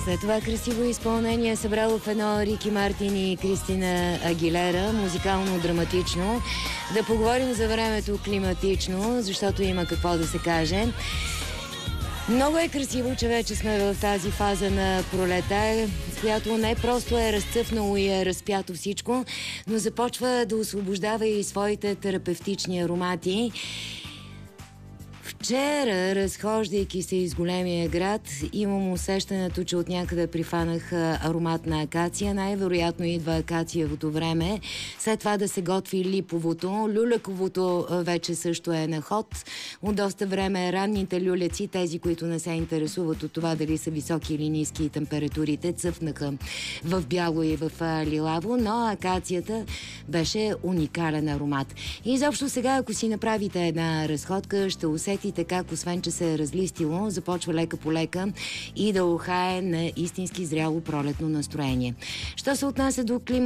След това красиво изпълнение събрало в едно Рики Мартин и Кристина Агилера, музикално-драматично. Да поговорим за времето климатично, защото има какво да се каже. Много е красиво, че вече сме в тази фаза на пролета, която не просто е разцъфнало и е разпято всичко, но започва да освобождава и своите терапевтични аромати. Вчера, разхождайки се из големия град, имам усещането, че от някъде прифанах аромат на акация. Най-вероятно идва акациевото време. След това да се готви липовото. Люляковото вече също е на ход. От доста време ранните люляци, тези, които не се интересуват от това дали са високи или ниски температурите, цъфнаха в бяло и в лилаво, но акацията беше уникален аромат. И изобщо сега, ако си направите една разходка, ще усетите как, освен че се е разлистило, започва лека по лека и да ухае на истински зряло пролетно настроение. Що се отнася до климата,